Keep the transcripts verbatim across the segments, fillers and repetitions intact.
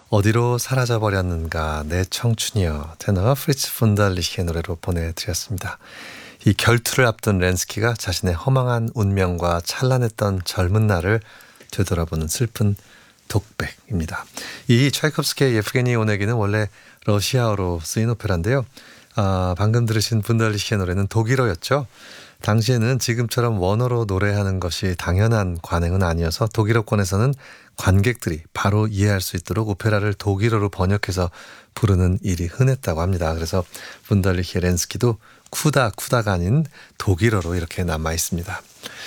어디로 사라져버렸는가 내 청춘이여 테너 프리츠 푼달리히의 노래로 보내드렸습니다. 이 결투를 앞둔 렌스키가 자신의 허망한 운명과 찬란했던 젊은 날을 되돌아보는 슬픈 독백입니다. 이 차이콥스키의 예프게니 오네기는 원래 러시아어로 쓰인 오페라인데요. 아, 방금 들으신 푼달리히의 노래는 독일어였죠. 당시에는 지금처럼 원어로 노래하는 것이 당연한 관행은 아니어서 독일어권에서는 관객들이 바로 이해할 수 있도록 오페라를 독일어로 번역해서 부르는 일이 흔했다고 합니다. 그래서 푼달리히의 렌스키도 쿠다 쿠다가 아닌 독일어로 이렇게 남아 있습니다.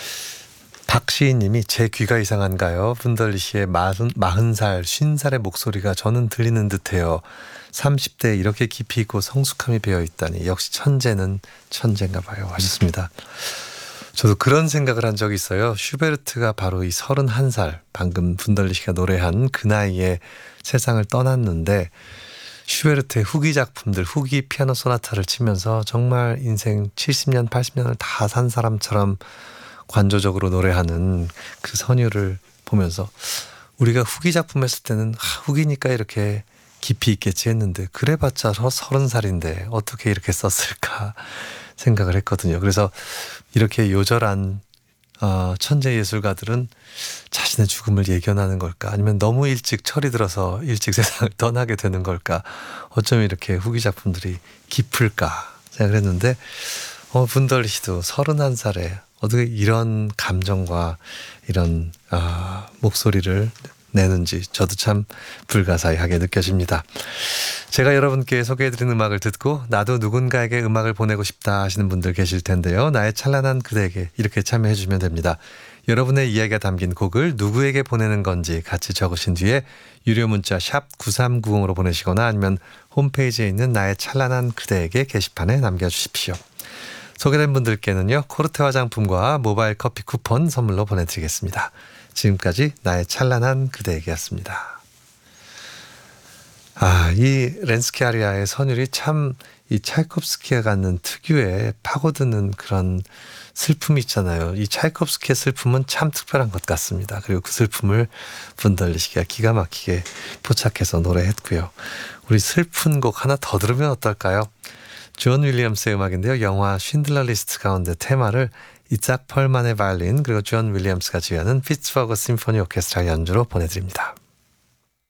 박시인님이 제 귀가 이상한가요? 푼달리히의 마흔, 마흔 살, 쉰 살의 목소리가 저는 들리는 듯해요. 삼십 대에 이렇게 깊이 있고 성숙함이 배어있다니 역시 천재는 천재인가 봐요 하셨습니다. 저도 그런 생각을 한 적이 있어요. 슈베르트가 바로 이 서른한 살 방금 푼달리히가 노래한 그 나이에 세상을 떠났는데 슈베르트의 후기 작품들 후기 피아노 소나타를 치면서 정말 인생 칠십 년 팔십 년을 다 산 사람처럼 관조적으로 노래하는 그 선율을 보면서 우리가 후기 작품 했을 때는 아, 후기니까 이렇게 깊이 있겠지 했는데 그래봤자 서른 살인데 어떻게 이렇게 썼을까 생각을 했거든요. 그래서 이렇게 요절한 어, 천재 예술가들은 자신의 죽음을 예견하는 걸까 아니면 너무 일찍 철이 들어서 일찍 세상을 떠나게 되는 걸까 어쩌면 이렇게 후기 작품들이 깊을까 생각을 했는데 어, 푼달리히도 서른한 살에 어떻게 이런 감정과 이런 어, 목소리를 내는지 저도 참 불가사의하게 느껴집니다. 제가 여러분께 소개해드린 음악을 듣고 나도 누군가에게 음악을 보내고 싶다 하시는 분들 계실 텐데요. 나의 찬란한 그대에게 이렇게 참여해 주시면 됩니다. 여러분의 이야기가 담긴 곡을 누구에게 보내는 건지 같이 적으신 뒤에 유료 문자 샵 구삼구공으로 보내시거나 아니면 홈페이지에 있는 나의 찬란한 그대에게 게시판에 남겨주십시오. 소개된 분들께는요. 코르테 화장품과 모바일 커피 쿠폰 선물로 보내드리겠습니다. 지금까지 나의 찬란한 그대에게였습니다. 아, 이 렌스키 아리아의 선율이 참 이 차이콥스키가 갖는 특유의 파고드는 그런 슬픔이 있잖아요. 이 차이콥스키의 슬픔은 참 특별한 것 같습니다. 그리고 그 슬픔을 푼달리히가 기가 막히게 포착해서 노래했고요. 우리 슬픈 곡 하나 더 들으면 어떨까요? 존 윌리엄스의 음악인데요. 영화 쉰들러 리스트 가운데 테마를 이작 펄만의 바이올린 그리고 존 윌리엄스가 지휘하는 피츠버그 심포니 오케스트라 연주로 보내드립니다.